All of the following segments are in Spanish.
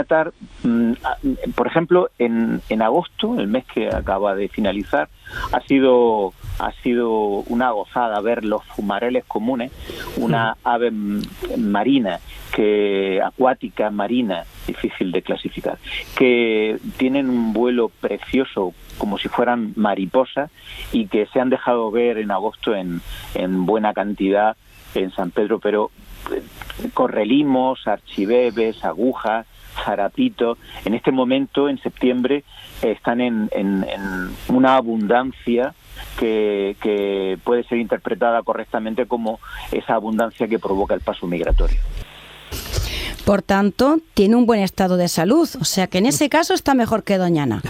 Pinatar, por ejemplo, en agosto, el mes que acaba de finalizar, ha sido una gozada ver los fumareles comunes, una ave marina, acuática, marina, difícil de clasificar, que tienen un vuelo precioso como si fueran mariposas y que se han dejado ver en agosto en buena cantidad en San Pedro, pero correlimos, archiveves, agujas, zarapitos, en este momento, en septiembre, están en una abundancia que puede ser interpretada correctamente como esa abundancia que provoca el paso migratorio. Por tanto, tiene un buen estado de salud, o sea que en ese caso está mejor que Doñana.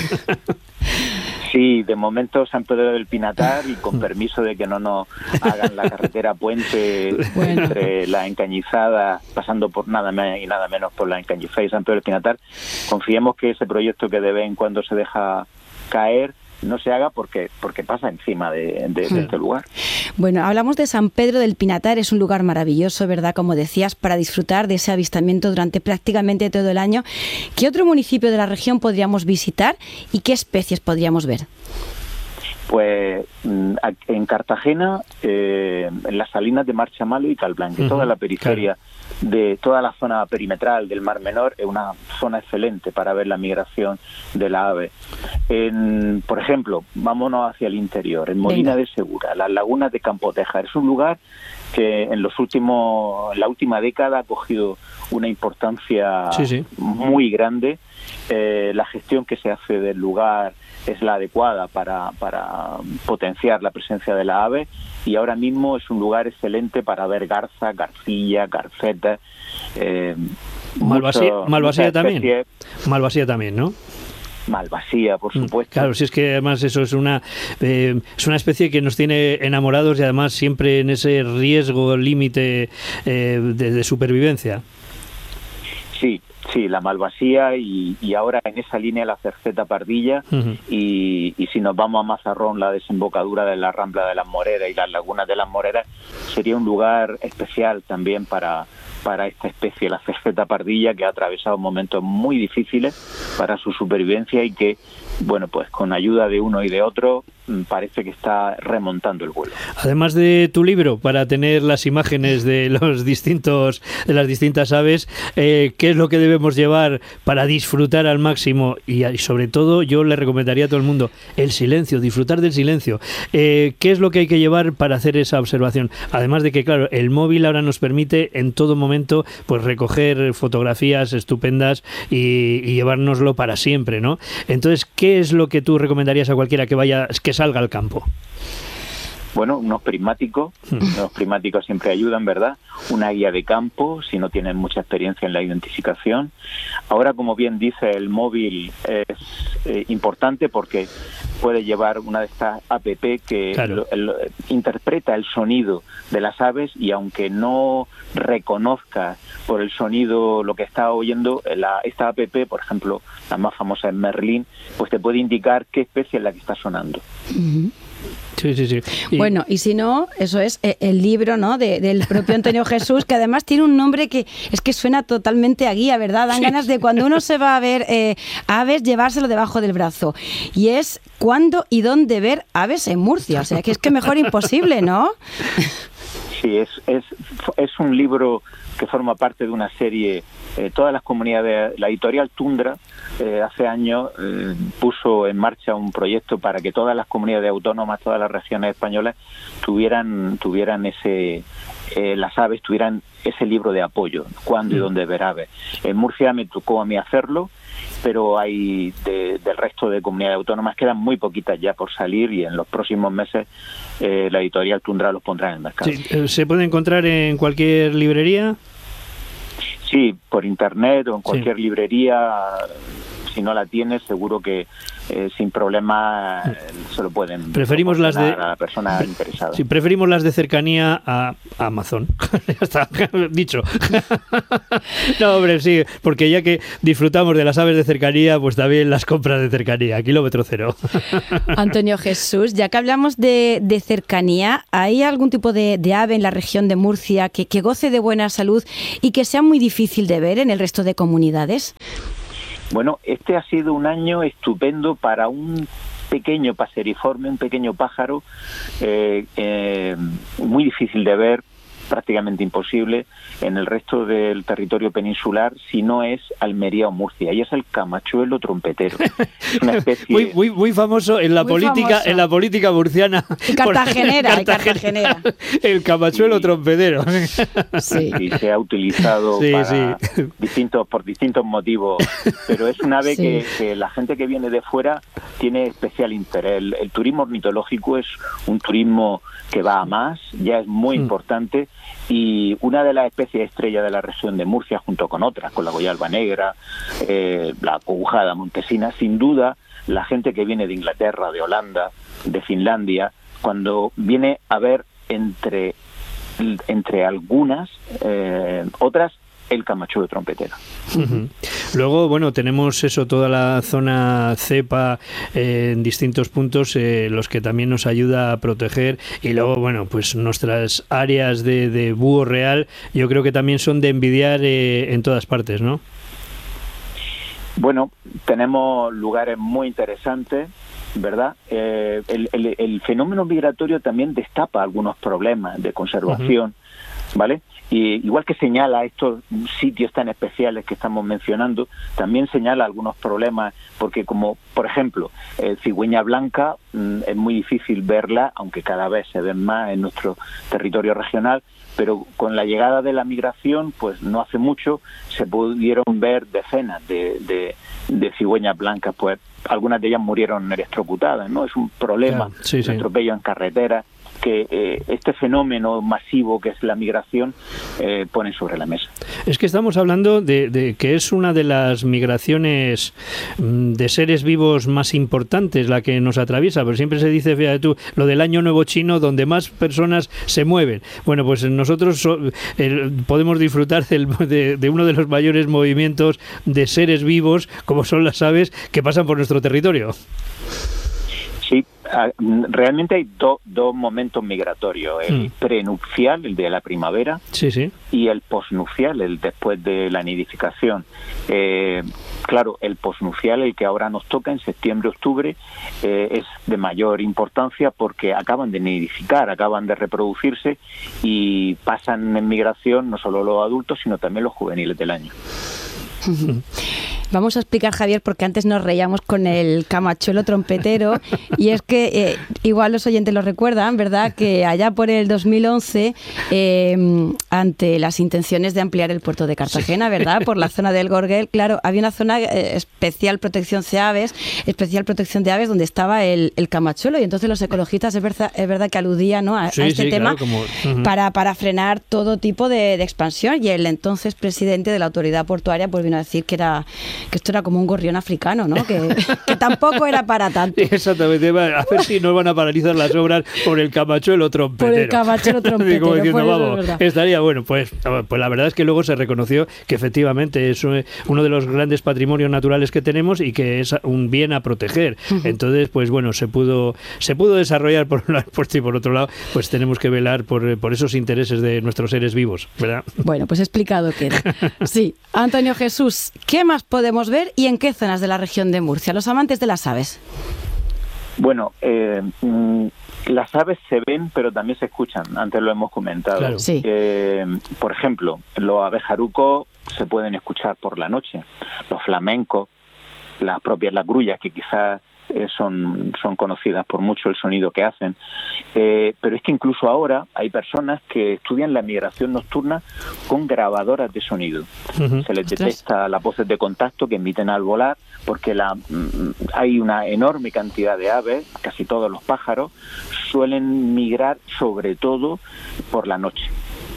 Sí, de momento San Pedro del Pinatar, y con permiso de que no nos hagan la carretera puente entre la Encañizada, pasando por nada más y nada menos por la Encañizada y San Pedro del Pinatar, confiemos que ese proyecto que de vez en cuando se deja caer no se haga porque pasa encima de este lugar. Bueno, hablamos de San Pedro del Pinatar, es un lugar maravilloso, ¿verdad? Como decías, para disfrutar de ese avistamiento durante prácticamente todo el año. ¿Qué otro municipio de la región podríamos visitar y qué especies podríamos ver? Pues en Cartagena, en las salinas de Marchamalo y Calblanque, toda la periferia, de toda la zona perimetral del Mar Menor, es una zona excelente para ver la migración de la ave. Por ejemplo, vámonos hacia el interior, en Molina de Segura, las lagunas de Campoteja. Es un lugar que en la última década ha cogido una importancia muy grande. La gestión que se hace del lugar es la adecuada para potenciar la presencia de la ave, y ahora mismo es un lugar excelente para ver garza, garcilla, garceta. Malvasía también. Malvasía también, ¿no? Malvasía, por supuesto. Claro, si es que además eso es una especie que nos tiene enamorados y además siempre en ese riesgo límite de supervivencia. Sí, la malvasía y ahora en esa línea la cerceta pardilla, y si nos vamos a Mazarrón, la desembocadura de la Rambla de las Moreras y las lagunas de las Moreras, sería un lugar especial también para esta especie, la cerceta pardilla, que ha atravesado momentos muy difíciles para su supervivencia y que, bueno, pues con ayuda de uno y de otro parece que está remontando el vuelo. Además de tu libro, para tener las imágenes de las distintas aves, ¿qué es lo que debemos llevar para disfrutar al máximo? Y sobre todo, yo le recomendaría a todo el mundo el silencio, disfrutar del silencio. ¿Qué es lo que hay que llevar para hacer esa observación? Además de que, claro, el móvil ahora nos permite en todo momento pues recoger fotografías estupendas y llevárnoslo para siempre, ¿no? Entonces, ¿qué es lo que tú recomendarías a cualquiera que salga al campo? Bueno, unos prismáticos siempre ayudan, ¿verdad? Una guía de campo, si no tienen mucha experiencia en la identificación. Ahora, como bien dice, el móvil es importante porque puede llevar una de estas app que interpreta el sonido de las aves, y aunque no reconozca por el sonido lo que está oyendo, esta app, por ejemplo, la más famosa es Merlín, pues te puede indicar qué especie es la que está sonando. Sí. Bueno, y si no, eso es el libro, ¿no?, del propio Antonio Jesús, que además tiene un nombre que es que suena totalmente a guía, ¿verdad? Dan ganas de, cuando uno se va a ver aves, llevárselo debajo del brazo. Y es ¿cuándo y dónde ver aves en Murcia? O sea, que es que mejor imposible, ¿no? Sí, es un libro que forma parte de una serie. Todas las comunidades, la editorial Tundra hace años puso en marcha un proyecto para que todas las comunidades autónomas, todas las regiones españolas tuvieran las aves tuvieran ese libro de apoyo, cuándo y dónde ver aves. En Murcia me tocó a mí hacerlo, pero hay del resto de comunidades autónomas quedan muy poquitas ya por salir, y en los próximos meses la editorial Tundra los pondrá en el mercado. Sí, ¿se puede encontrar en cualquier librería? Sí, por internet o en cualquier librería. si no la tiene, seguro que sin problema se lo pueden preferimos las de a la persona interesada. Sí, preferimos las de cercanía a Amazon. Ya está, dicho. No, hombre, sí, porque ya que disfrutamos de las aves de cercanía, pues también las compras de cercanía, kilómetro cero. Antonio Jesús, ya que hablamos de cercanía, ¿hay algún tipo de ave en la región de Murcia que goce de buena salud y que sea muy difícil de ver en el resto de comunidades? Bueno, este ha sido un año estupendo para un pequeño paseriforme, un pequeño pájaro, muy difícil de ver, prácticamente imposible en el resto del territorio peninsular, si no es Almería o Murcia, y es el camachuelo trompetero. Es una especie muy famoso en la política, en la política murciana y cartagenera. El camachuelo trompetero. Sí. Y se ha utilizado por distintos motivos, pero es un ave que la gente que viene de fuera tiene especial interés. El turismo ornitológico es un turismo que va a más, ya es muy importante, y una de las especies estrella de la región de Murcia, junto con otras, con la goyalba negra, la cobujada montesina, sin duda, la gente que viene de Inglaterra, de Holanda, de Finlandia, cuando viene a ver entre algunas otras el camachuelo trompetero. Uh-huh. Luego, bueno, tenemos toda la zona cepa en distintos puntos, los que también nos ayuda a proteger, y luego, bueno, pues nuestras áreas de búho real, yo creo que también son de envidiar en todas partes, ¿no? Bueno, tenemos lugares muy interesantes, ¿verdad? El fenómeno migratorio también destapa algunos problemas de conservación, ¿vale? Y igual que señala estos sitios tan especiales que estamos mencionando, también señala algunos problemas, porque como, por ejemplo, cigüeña blanca, es muy difícil verla, aunque cada vez se ven más en nuestro territorio regional, pero con la llegada de la migración, pues no hace mucho, se pudieron ver decenas de cigüeñas blancas, pues algunas de ellas murieron electrocutadas, ¿no? Es un problema, de atropello en carretera, que este fenómeno masivo que es la migración pone sobre la mesa. Es que estamos hablando de que es una de las migraciones de seres vivos más importantes la que nos atraviesa, pero siempre se dice, fíjate tú, lo del año nuevo chino, donde más personas se mueven. Bueno, pues nosotros podemos disfrutar de uno de los mayores movimientos de seres vivos, como son las aves, que pasan por nuestro territorio. Sí, realmente hay dos momentos migratorios, el prenupcial, el de la primavera, y el posnupcial, el después de la nidificación. Claro, el posnupcial, el que ahora nos toca en septiembre-octubre, es de mayor importancia porque acaban de nidificar, acaban de reproducirse y pasan en migración no solo los adultos, sino también los juveniles del año. Vamos a explicar, Javier, porque antes nos reíamos con el camachuelo trompetero, y es que igual los oyentes lo recuerdan, ¿verdad?, que allá por el 2011, ante las intenciones de ampliar el puerto de Cartagena, ¿verdad?, por la zona del Gorguel, claro, había una zona especial protección de aves donde estaba el camachuelo, y entonces los ecologistas es verdad que aludían, ¿no?, a este tema, claro, para frenar todo tipo de expansión, y el entonces presidente de la autoridad portuaria pues vino a decir que esto era como un gorrión africano, ¿no? Que tampoco era para tanto. Exactamente, a ver si nos van a paralizar las obras por el camachuelo trompetero. Por el camachuelo trompetero. Como diciendo, vamos, estaría bueno. Pues la verdad es que luego se reconoció que efectivamente es uno de los grandes patrimonios naturales que tenemos y que es un bien a proteger. Entonces, pues bueno, se pudo desarrollar por un lado, y por otro lado, pues tenemos que velar por esos intereses de nuestros seres vivos, ¿verdad? Bueno, pues explicado queda. Sí. Antonio Jesús, ¿qué más podemos ver y en qué zonas de la región de Murcia? Los amantes de las aves. Bueno, las aves se ven, pero también se escuchan. Antes lo hemos comentado. Claro. Sí. Por ejemplo, los abejarucos se pueden escuchar por la noche. Los flamencos, las grullas, que quizás son conocidas por mucho el sonido que hacen, pero es que incluso ahora hay personas que estudian la migración nocturna con grabadoras de sonido. Se les detecta las voces de contacto que emiten al volar, porque hay una enorme cantidad de aves, casi todos los pájaros suelen migrar sobre todo por la noche.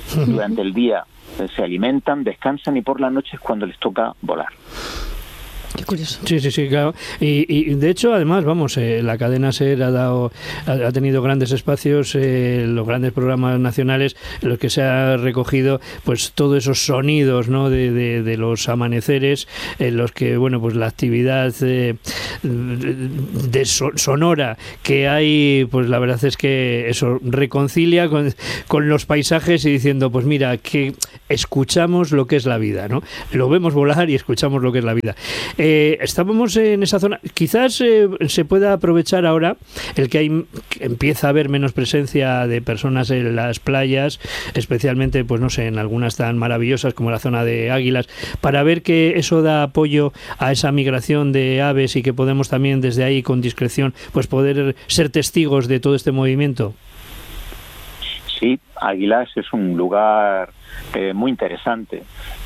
Durante el día se alimentan, descansan, y por la noche es cuando les toca volar. Qué curioso. Sí, claro. Y de hecho, además, vamos, la cadena SER ha tenido grandes espacios, los grandes programas nacionales en los que se ha recogido pues todos esos sonidos, ¿no?, de los amaneceres, en los que, bueno, pues la actividad sonora que hay, pues la verdad es que eso reconcilia con los paisajes y diciendo, pues mira, que escuchamos lo que es la vida, ¿no? Lo vemos volar y escuchamos lo que es la vida. Estábamos en esa zona. Quizás se pueda aprovechar ahora el que empieza a haber menos presencia de personas en las playas, especialmente, pues no sé, en algunas tan maravillosas como la zona de Águilas, para ver que eso da apoyo a esa migración de aves y que podemos también desde ahí con discreción pues poder ser testigos de todo este movimiento. Sí, Águilas es un lugar muy interesante.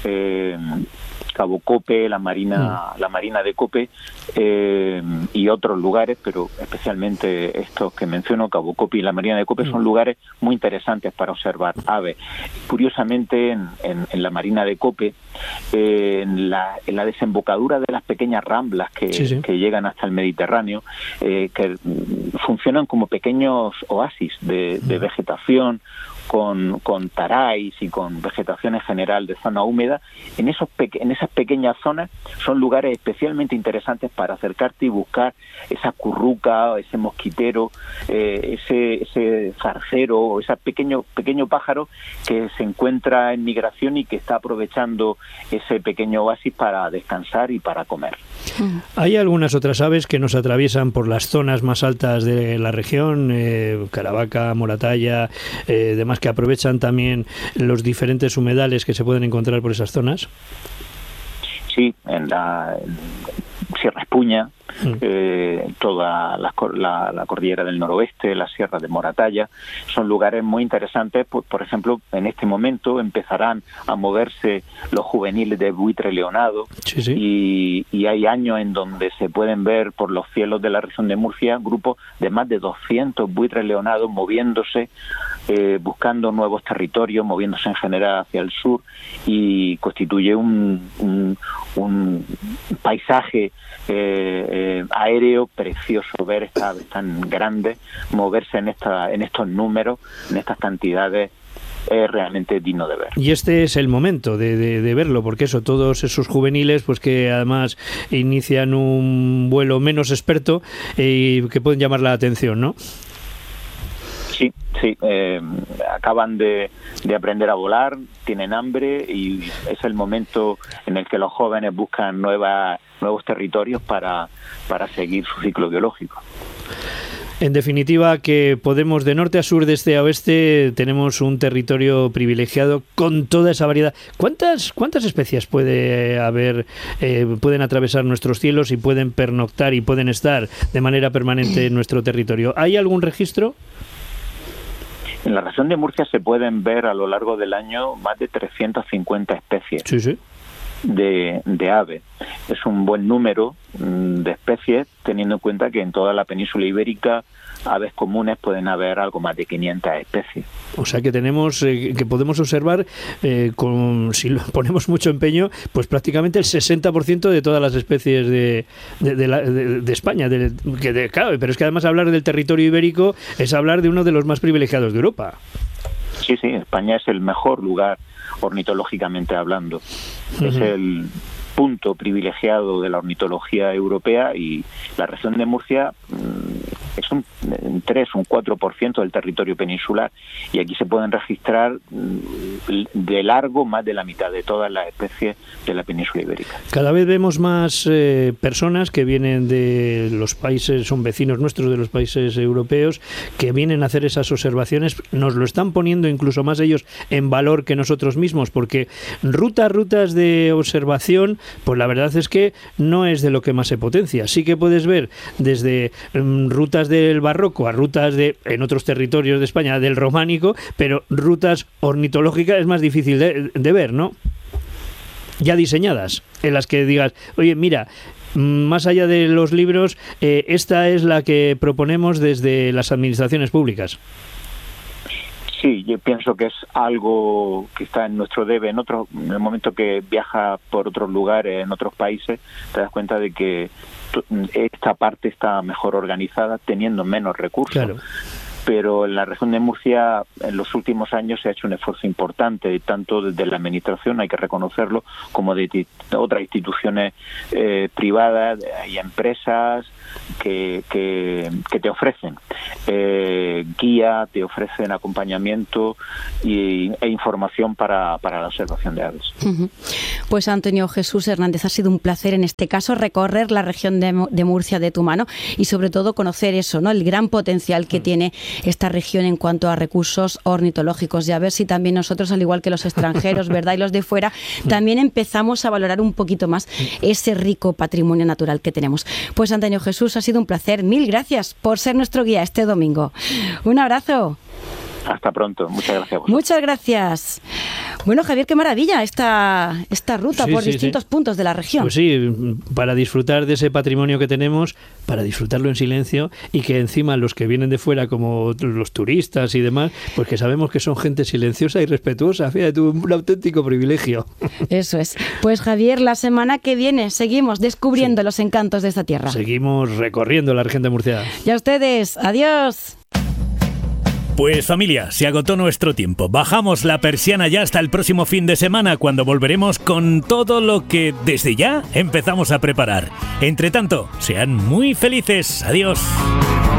Cabo Cope, la marina de Cope y otros lugares, pero especialmente estos que menciono, Cabo Cope y la marina de Cope, son lugares muy interesantes para observar aves. Curiosamente, en la marina de Cope, en la desembocadura de las pequeñas ramblas que llegan hasta el Mediterráneo, que funcionan como pequeños oasis de vegetación, con taráis y con vegetación en general de zona húmeda. En esas pequeñas zonas son lugares especialmente interesantes para acercarte y buscar esa curruca, ese mosquitero, ese zarcero o ese pequeño pájaro que se encuentra en migración y que está aprovechando ese pequeño oasis para descansar y para comer. Hay algunas otras aves que nos atraviesan por las zonas más altas de la región, Caravaca, Moratalla, demás, que aprovechan también los diferentes humedales que se pueden encontrar por esas zonas. Sí, en la Sierra Espuña, toda la cordillera del noroeste, la Sierra de Moratalla, son lugares muy interesantes. Por ejemplo, en este momento empezarán a moverse los juveniles de buitre leonado, y hay años en donde se pueden ver por los cielos de la región de Murcia grupos de más de 200 buitres leonados moviéndose, buscando nuevos territorios, moviéndose en general hacia el sur, y constituye un paisaje aéreo precioso ver estas aves tan grandes moverse en estos números, en estas cantidades. Es realmente digno de ver. Y este es el momento de verlo, porque eso, todos esos juveniles, pues que además inician un vuelo menos experto y que pueden llamar la atención, ¿no? Sí, acaban de aprender a volar, tienen hambre y es el momento en el que los jóvenes buscan nuevos territorios para seguir su ciclo biológico. En definitiva, que podemos de norte a sur, de este a oeste, tenemos un territorio privilegiado con toda esa variedad. ¿Cuántas especies puede haber, pueden atravesar nuestros cielos y pueden pernoctar y pueden estar de manera permanente en nuestro territorio? ¿Hay algún registro? En la región de Murcia se pueden ver a lo largo del año más de 350 especies. Sí. De aves. Es un buen número de especies, teniendo en cuenta que en toda la península ibérica aves comunes pueden haber algo más de 500 especies. O sea que tenemos que podemos observar, si ponemos mucho empeño, pues prácticamente el 60% de todas las especies de España. Claro, pero es que además hablar del territorio ibérico es hablar de uno de los más privilegiados de Europa. Sí, España es el mejor lugar ornitológicamente hablando. Es el punto privilegiado de la ornitología europea, y la región de Murcia es un 4% del territorio peninsular, y aquí se pueden registrar de largo más de la mitad de todas las especies de la península ibérica. Cada vez vemos más personas que vienen de los países, son vecinos nuestros de los países europeos, que vienen a hacer esas observaciones. Nos lo están poniendo incluso más ellos en valor que nosotros mismos, porque rutas de observación, pues la verdad es que no es de lo que más se potencia. Sí que puedes ver desde rutas del barroco a rutas en otros territorios de España del románico, pero rutas ornitológicas es más difícil de ver, ¿no? Ya diseñadas, en las que digas, oye, mira, más allá de los libros, esta es la que proponemos desde las administraciones públicas. Sí, yo pienso que es algo que está en nuestro debe. En el momento que viajas por otros lugares, en otros países, te das cuenta de que esta parte está mejor organizada, teniendo menos recursos. Claro. Pero en la región de Murcia en los últimos años se ha hecho un esfuerzo importante, tanto desde la administración, hay que reconocerlo, como de otras instituciones privadas y empresas que te ofrecen guía, te ofrecen acompañamiento e información para la observación de aves. Pues Antonio Jesús Hernández, ha sido un placer en este caso recorrer la región de Murcia de tu mano y sobre todo conocer eso, ¿no? El gran potencial que tiene esta región en cuanto a recursos ornitológicos, y a ver si también nosotros, al igual que los extranjeros, ¿verdad?, y los de fuera, también empezamos a valorar un poquito más ese rico patrimonio natural que tenemos. Pues Antonio Jesús, ha sido un placer. Mil gracias por ser nuestro guía este domingo. Un abrazo. Hasta pronto. Muchas gracias a vosotros. Muchas gracias. Bueno, Javier, qué maravilla esta ruta por distintos puntos de la región. Pues sí, para disfrutar de ese patrimonio que tenemos, para disfrutarlo en silencio, y que encima los que vienen de fuera, como los turistas y demás, pues que sabemos que son gente silenciosa y respetuosa. Fíjate, un auténtico privilegio. Eso es. Pues Javier, la semana que viene seguimos descubriendo los encantos de esta tierra. Seguimos recorriendo la región de Murcia. Y a ustedes, adiós. Pues familia, se agotó nuestro tiempo. Bajamos la persiana ya hasta el próximo fin de semana, cuando volveremos con todo lo que desde ya empezamos a preparar. Entre tanto, sean muy felices. Adiós.